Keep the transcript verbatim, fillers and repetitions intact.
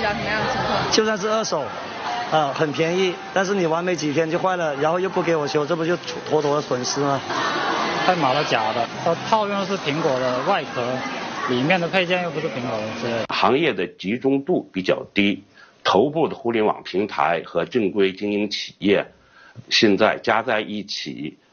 到什么样的情况？ 就算是二手，啊、呃，很便宜，但是你玩没几天就坏了，然后又不给我修，这不就妥妥的损失吗？ 太买了假的，它套用的是苹果的外壳，里面的配件又不是苹果的之类的。 行业的集中度比较低，头部的互联网平台和正规经营企业现在加在一起，